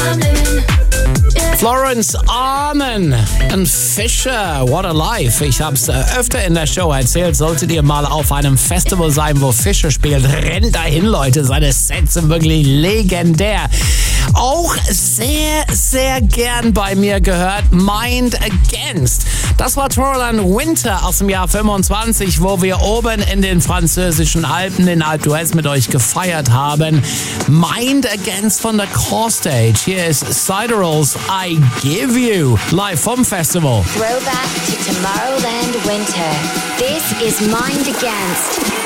Florence Armen und Fisher, what a life. Ich hab's öfter in der Show erzählt. Solltet ihr mal auf einem Festival sein, wo Fisher spielt, rennt dahin, Leute. Seine Sets sind wirklich legendär. Auch sehr, sehr gern bei mir gehört Mind Against. Das war Tomorrowland Winter aus dem Jahr 25, wo wir oben in den französischen Alpen in Alpe d'Huez mit euch gefeiert haben. Mind Against von der Core Stage. Hier ist Siderals I Give You, live vom Festival. Throwback to Tomorrowland Winter. This is Mind Against.